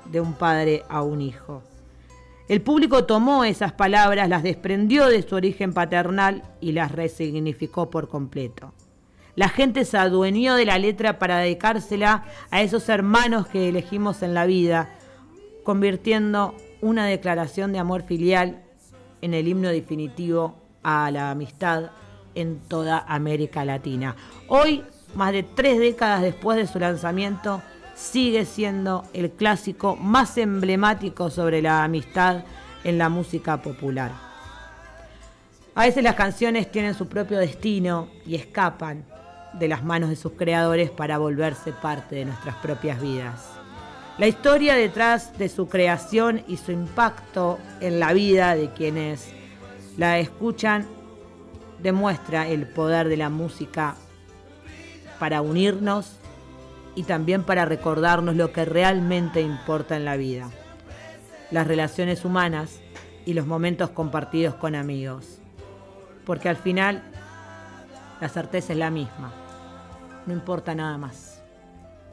de un padre a un hijo. El público tomó esas palabras, las desprendió de su origen paternal y las resignificó por completo. La gente se adueñó de la letra para dedicársela a esos hermanos que elegimos en la vida, convirtiendo una declaración de amor filial en el himno definitivo a la amistad en toda América Latina. Hoy, más de 3 décadas después de su lanzamiento, sigue siendo el clásico más emblemático sobre la amistad en la música popular. A veces las canciones tienen su propio destino y escapan de las manos de sus creadores para volverse parte de nuestras propias vidas. La historia detrás de su creación y su impacto en la vida de quienes la escuchan demuestra el poder de la música para unirnos y también para recordarnos lo que realmente importa en la vida: las relaciones humanas y los momentos compartidos con amigos. Porque al final la certeza es la misma, no importa nada más.